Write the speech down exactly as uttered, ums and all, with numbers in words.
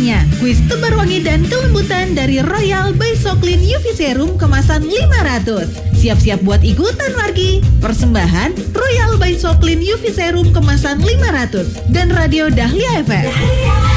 hadiahnya, kuis tebar wangi dan kelembutan dari Royal by Soklin U V Serum kemasan lima ratus. Siap-siap buat ikutan Margi. Persembahan Royal by Soklin U V Serum kemasan lima ratus dan Radio Dahlia F M.